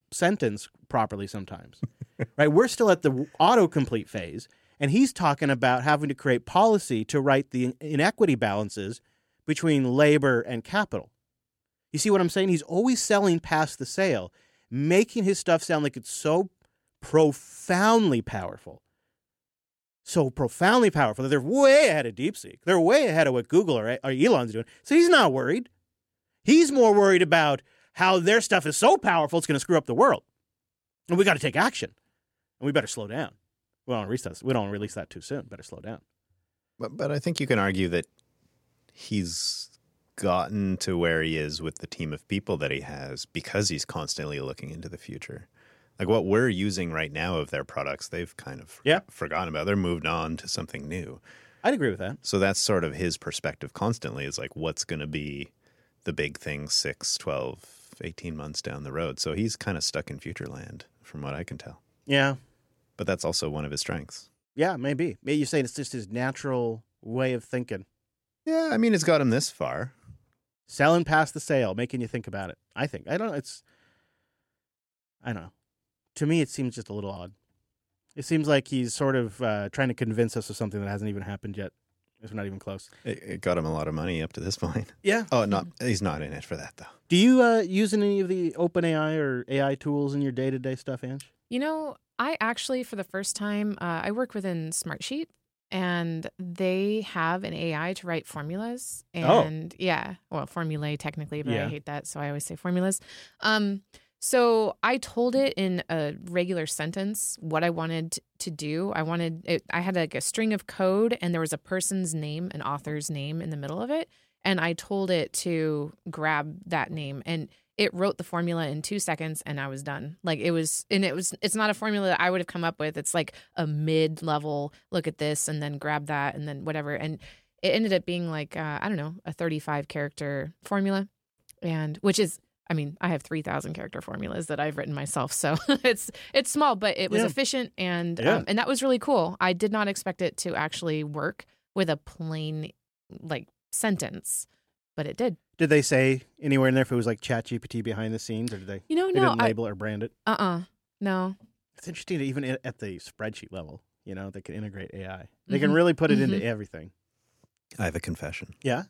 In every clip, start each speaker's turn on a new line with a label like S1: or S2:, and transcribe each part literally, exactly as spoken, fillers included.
S1: sentence properly sometimes. Right? We're still at the autocomplete phase, and he's talking about having to create policy to right the inequity balances between labor and capital. You see what I'm saying? He's always selling past the sale, making his stuff sound like it's so profoundly powerful. So profoundly powerful that they're way ahead of DeepSeek. They're way ahead of what Google or, or Elon's doing. So he's not worried. He's more worried about how their stuff is so powerful it's going to screw up the world. And we got to take action. And we better slow down. We don't release that, we don't release that too soon. Better slow down.
S2: But, but I think you can argue that he's gotten to where he is with the team of people that he has because he's constantly looking into the future. Like what we're using right now of their products, they've kind of
S1: yeah.
S2: forgotten about. They're moved on to something new.
S1: I'd agree with that.
S2: So that's sort of his perspective constantly is like what's going to be the big thing six, twelve, eighteen months down the road. So he's kind of stuck in future land from what I can tell.
S1: Yeah.
S2: But that's also one of his strengths.
S1: Yeah, maybe. Maybe you're saying it's just his natural way of thinking.
S2: Yeah, I mean, it's got him this far.
S1: Selling past the sale, making you think about it. I think. I don't know. It's, I don't know. To me, it seems just a little odd. It seems like he's sort of uh, trying to convince us of something that hasn't even happened yet. It's not even close.
S2: It, it got him a lot of money up to this point.
S1: Yeah.
S2: Oh, not he's not in it for that, though.
S1: Do you uh, use any of the OpenAI or A I tools in your day-to-day stuff, Ange?
S3: You know, I actually, for the first time, uh, I work within Smartsheet, and they have an A I to write formulas. And
S1: oh.
S3: yeah, well, formulae technically, but
S1: yeah.
S3: I hate that, so I always say formulas. Um, so I told it in a regular sentence what I wanted to do. I wanted it, I had like a string of code, and there was a person's name, an author's name in the middle of it. And I told it to grab that name, and it wrote the formula in two seconds, and I was done. Like it was, and it was, it's not a formula that I would have come up with. It's like a mid-level, look at this, and then grab that, and then whatever. And it ended up being like, uh, I don't know, a thirty-five character formula, and which is, I mean, I have three thousand character formulas that I've written myself. So it's it's small, but it was
S1: yeah.
S3: efficient, and
S1: yeah.
S3: um, and that was really cool. I did not expect it to actually work with a plain, like, sentence, but it did.
S1: Did they say anywhere in there if it was like ChatGPT behind the scenes, or did they?
S3: You know,
S1: they
S3: no,
S1: didn't
S3: I,
S1: label it or brand it.
S3: Uh, uh no.
S1: It's interesting that even at the spreadsheet level, you know, they can integrate A I. They
S3: Mm-hmm.
S1: can really put it
S3: mm-hmm.
S1: into everything.
S2: I have a confession.
S1: Yeah.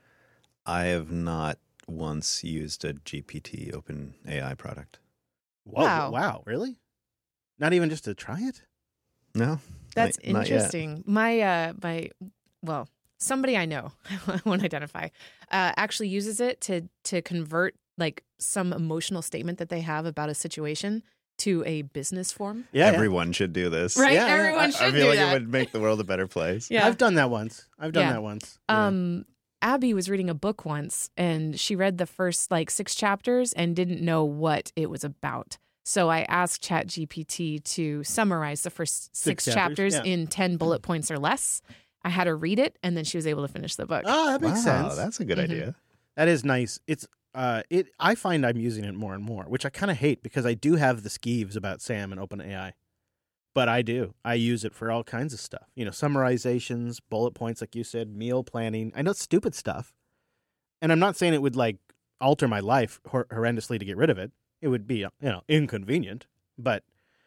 S2: I have not once used a G P T Open A I product.
S1: Whoa,
S3: Wow.
S1: Wow. Really? Not even just to try it?
S2: No.
S3: That's
S2: not, not
S3: interesting. My uh, my well, somebody I know, I won't identify, uh, actually uses it to to convert like some emotional statement that they have about a situation to a business form.
S1: Yeah.
S2: Everyone should do this.
S3: Right?
S1: Yeah, yeah.
S3: Everyone
S2: I,
S3: should
S2: I feel
S3: do
S2: like
S3: that.
S2: it would make the world a better place.
S1: Yeah. I've done that once. I've done
S3: Yeah.
S1: that once. Yeah.
S3: Um, Abby was reading a book once, and she read the first like six chapters and didn't know what it was about. So I asked ChatGPT to summarize the first six,
S1: Six
S3: chapters,
S1: chapters, yeah.
S3: in ten bullet points or less. I had her read it, and then she was able to finish the book.
S1: Oh, that makes
S2: Wow,
S1: sense.
S2: that's a good
S3: Mhm.
S2: idea.
S1: That is nice. It's uh, it. I find I'm using it more and more, which I kind of hate because I do have the skeeves about Sam and OpenAI, but I do. I use it for all kinds of stuff. You know, summarizations, bullet points, like you said, meal planning. I know it's stupid stuff, and I'm not saying it would like alter my life hor- horrendously to get rid of it. It would be, you know, inconvenient, but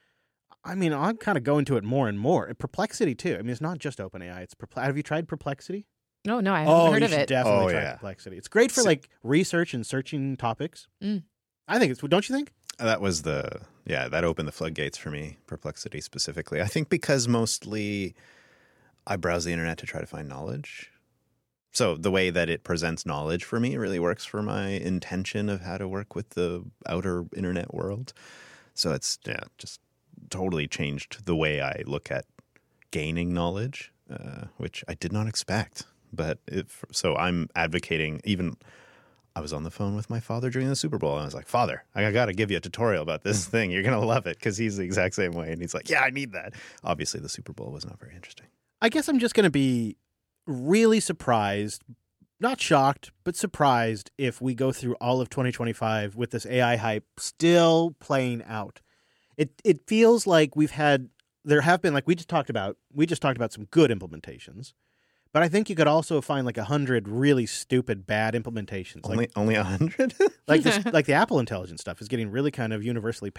S1: I mean, I'm kind of going to it more and more. And Perplexity too. I mean, it's not just OpenAI. It's Perple- Have you tried Perplexity?
S3: No, no, I haven't
S1: Oh,
S3: heard
S1: you
S3: of
S1: should
S3: it.
S1: definitely
S2: Oh,
S1: try
S2: yeah.
S1: Perplexity. It's great for
S2: So-
S1: like research and searching topics.
S3: Mm.
S1: I think it's. Don't you think?
S2: That was the, yeah, that opened the floodgates for me, Perplexity specifically. I think because mostly I browse the internet to try to find knowledge. So the way that it presents knowledge for me really works for my intention of how to work with the outer internet world. So it's, yeah, just totally changed the way I look at gaining knowledge, uh, which I did not expect. But if, so I'm advocating, even I was on the phone with my father during the Super Bowl, and I was like, Father, I got to give you a tutorial about this thing. You're going to love it, because he's the exact same way. And he's like, yeah, I need that. Obviously, the Super Bowl was not very interesting.
S1: I guess I'm just going to be really surprised, not shocked, but surprised if we go through all of twenty twenty-five with this A I hype still playing out. It it feels like we've had, there have been, like we just talked about, we just talked about some good implementations. But I think you could also find like a hundred really stupid, bad implementations.
S2: Only
S1: Like,
S2: only a hundred?
S1: like this, like the Apple Intelligence stuff is getting really kind of universally